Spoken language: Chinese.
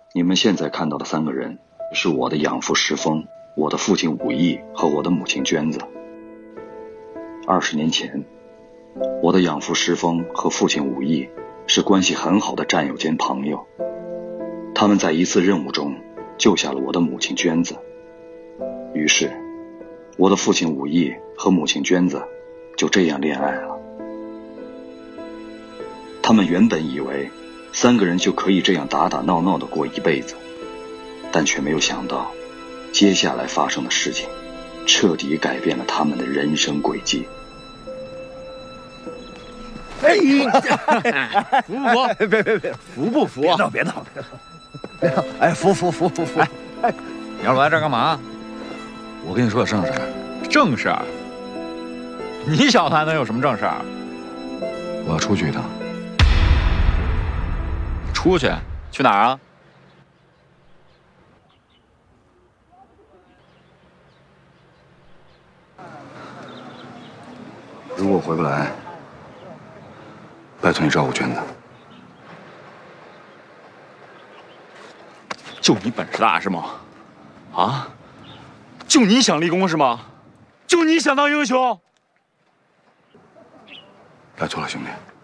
你们现在看到的3个人，是我的养父石峰、我的父亲武义和我的母亲娟子。20年前，我的养父石峰和父亲武义是关系很好的战友兼朋友，他们在一次任务中救下了我的母亲娟子。于是，我的父亲武义和母亲娟子就这样恋爱了。他们原本以为3个人就可以这样打打闹闹地过一辈子，但却没有想到，接下来发生的事情彻底改变了他们的人生轨迹。 哎，服不服？别，服不服？别闹！哎，服！哎， 你要来这儿干嘛？ 我跟你说点正事儿。 正事儿？你小子还能有什么正事儿？ 我要出去一趟。 出去？去哪儿啊？ 如果回不来，拜托你照顾娟子。 就你本事大是吗？啊？就你想立功是吗？就你想当英雄？ 拜托了，兄弟。